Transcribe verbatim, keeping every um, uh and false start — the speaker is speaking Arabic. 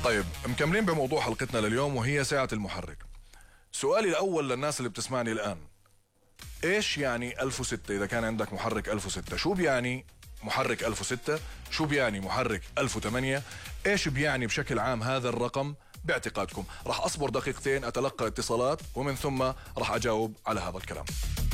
طيب مكملين بموضوع حلقتنا لليوم وهي سعة المحرك. سؤالي الأول للناس اللي بتسمعني الآن، إيش يعني ألف وستة؟ إذا كان عندك محرك ألف وستة شو بيعني محرك ألف وستة؟ شو بيعني محرك ألف وثمانية؟ إيش بيعني بشكل عام هذا الرقم باعتقادكم؟ رح أصبر دقيقتين أتلقى اتصالات ومن ثم رح أجاوب على هذا الكلام.